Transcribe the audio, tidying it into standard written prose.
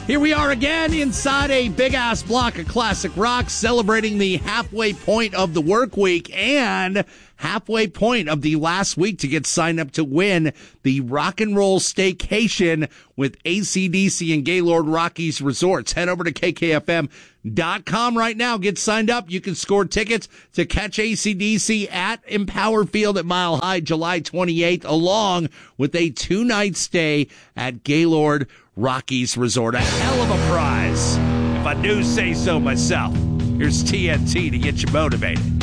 Here we are again inside a big-ass block of classic rock, celebrating the halfway point of the work week and halfway point of the last week to get signed up to win the Rock and Roll Staycation with AC/DC and Gaylord Rockies Resorts. Head over to kkfm.com right now. Get signed up. You can score tickets to catch AC/DC at Empower Field at Mile High July 28th, along with a 2-night stay at Gaylord Rockies Resort. A hell of a prize, if I do say so myself. Here's TNT to get you motivated.